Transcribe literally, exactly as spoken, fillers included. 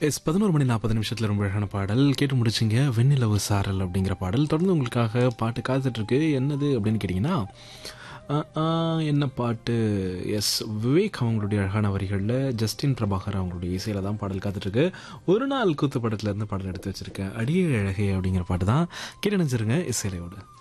S பதினொரு மணி நாற்பது நிமிஷத்தில் ரொம்ப அழகான பாடல் கேட்டு முடிச்சிங்க. வெண்ணிலவு சாரல் அப்படிங்கிற பாடல் தொடர்ந்து உங்களுக்காக பாட்டு காத்துட்ருக்கு. என்னது அப்படின்னு கேட்டிங்கன்னா, அ, ஆ, என்ன பாட்டு? எஸ், விவேக் அவங்களுடைய அழகான வரிகளில் ஜஸ்டின் பிரபாகர் அவங்களுடைய இசையில் தான் பாடல் காத்துட்ருக்கு. ஒரு நாள் கூத்து படத்துலேருந்து பாடல் எடுத்து வச்சுருக்கேன். அடியே அழகே அப்படிங்கிற பாட்டு தான் கேட்டு நினச்சிருங்க இசையிலையோடு.